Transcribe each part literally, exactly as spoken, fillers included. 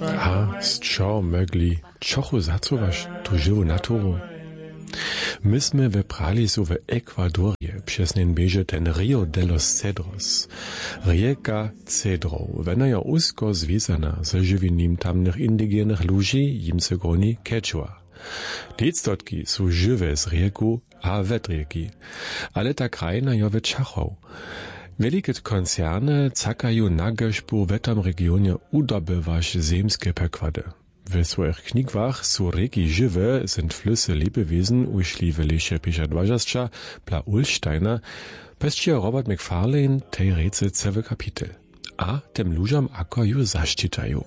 A z čo mogli čochu zacować tu żywą naturę? Myśmy wyprali su w Ekwadorje, przez nen bieže ten Rio de los Cedros. Rieka Cedrov, wena ja usko związana ze żywieniem tamnych indygenych ludzi, jim se goni Quechua. Dectotki su żywe z rieku a wet rieki, ale ta krajina jo wyczachał. Wielkie koncerny cakają na geszpu w tym regionie udobywać ziemskie pekłady. W swoich knigwach su rieki żywe, sind Flüsse Lebewesen, ušli w lesie Pisza Dwarzaszcza, pla Ulsteina, pescia Robert McFarlane tej rece cały kapitel. A tym ludziom ako ju zaščitają.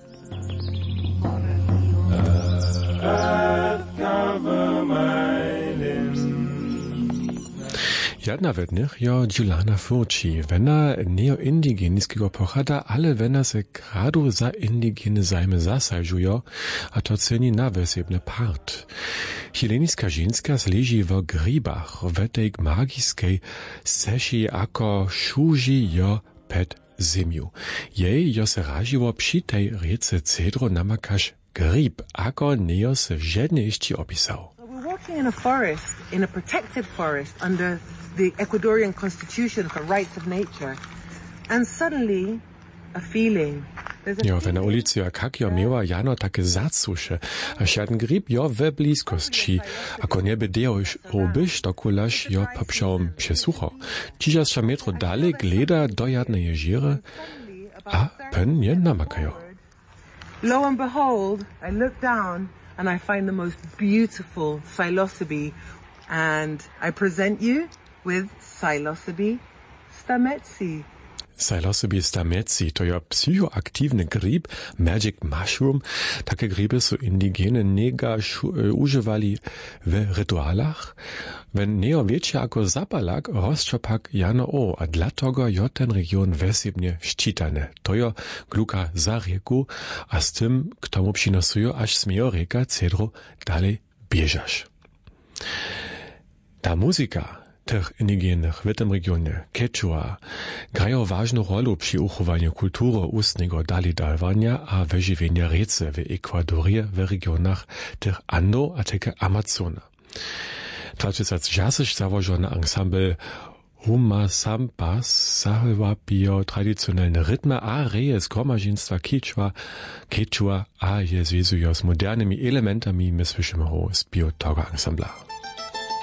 Jedna wednych jo Giuliana Furci, wena neoindigeniskiego pochada, ale wena se gradu za indigene zajmy zasajżujo, a to ceni na wesebny part. Heleniska ženska leži w gribach, w tej magiskiej seši ako šuži jo ped zemiu. Jej jo se raživo przy tej rece Cedro namakaš grib, ako neo se žedne ještě opisał. We're walking in a forest, in a protected forest under the Ecuadorian constitution for rights of nature, and suddenly a feeling. Jo, wenn ulici a kak jo miała jano takie zacusze, a siaden grib jo we bliskości, ako nie by deo już obyś, to kulaż jo poprzałom przesucho. Ciżasza metro dalej gleda do jadne jeziere, a pen nie namakajo. Lo and behold, I look down and I find the most beautiful psilocybe, and I present you with Psilocybe stametsi. Psilocybe stametsi to je psychoaktywny grib, magic mushroom. Takie griby su indigene nega używali w rytualach. Wenn neo wiecie jako zapalak, rozczopak jano o, a dlatego jo ten region wesebnie szczytane. To jo gluka za rieku, a z tym k tomu przynosują, aż smiejo rieka Cedro dalej bieżasz. Ta muzyka tych indygenych w tym regionie, Quechua, grają ważną rolę przy uchowaniu kultury ustnego dalidalwania a wyżywienia rece w Ekwadorie w regionach tych Ando a takie Amazona. dwutysięczny założony ensemble Huma Sampas zahywapio tradycjonalne rytmy a reje zgromadzeństwa Quechua, Quechua a je związują z modernymi elementami, my słyszymy z bio tego ensembla.